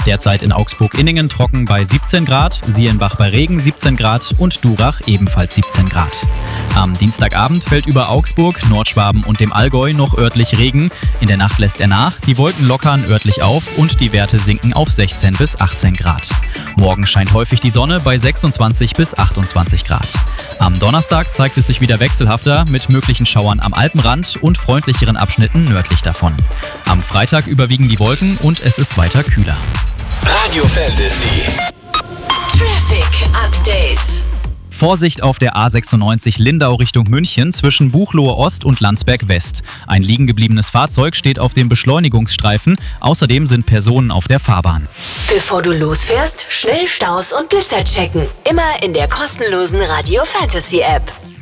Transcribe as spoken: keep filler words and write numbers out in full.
Derzeit in Augsburg-Inningen trocken bei siebzehn Grad, Sielenbach bei Regen siebzehn Grad und Durach ebenfalls siebzehn Grad. Am Dienstagabend fällt über Augsburg, Nordschwaben und dem Allgäu noch örtlich Regen. In der Nacht lässt er nach, die Wolken lockern örtlich auf und die Werte sinken auf sechzehn bis achtzehn Grad. Morgen scheint häufig die Sonne bei sechsundzwanzig bis achtundzwanzig Grad. Am Donnerstag zeigt es sich wieder wechselhafter mit möglichen Schauern am Alpenrand und freundlicheren Abschnitten nördlich davon. Am Freitag überwiegen die Wolken und es ist weiter kühler. Radio Fantasy Traffic Update. Vorsicht auf der A sechsundneunzig Lindau Richtung München zwischen Buchloe Ost und Landsberg West. Ein liegen gebliebenes Fahrzeug steht auf dem Beschleunigungsstreifen. Außerdem sind Personen auf der Fahrbahn. Bevor du losfährst, schnell Staus und Blitzer checken. Immer in der kostenlosen Radio Fantasy App.